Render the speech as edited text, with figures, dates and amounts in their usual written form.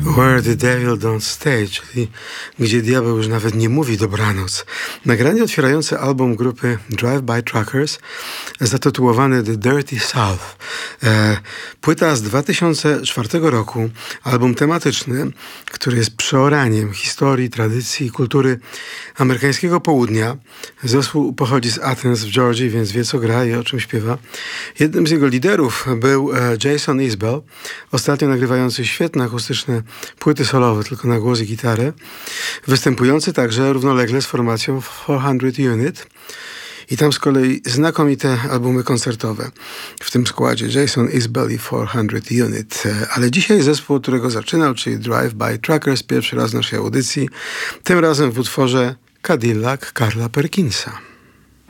Where the Devil Don't Stay, czyli gdzie diabeł już nawet nie mówi dobranoc. Nagranie otwierające album grupy Drive-By Truckers zatytułowany The Dirty South. Płyta z 2004 roku, album tematyczny, który jest przeoraniem historii, tradycji i kultury amerykańskiego południa. Zespół pochodzi z Athens w Georgii, więc wie co gra i o czym śpiewa. Jednym z jego liderów był Jason Isbell, ostatnio nagrywający świetne akustyczne płyty solowe, tylko na głos i gitarę, występujący także równolegle z formacją 400 Unit i tam z kolei znakomite albumy koncertowe. W tym składzie Jason Isbell i 400 Unit. Ale dzisiaj zespół, od którego zaczynał, czyli Drive-By Truckers, pierwszy raz w naszej audycji, tym razem w utworze Cadillac Carla Perkinsa.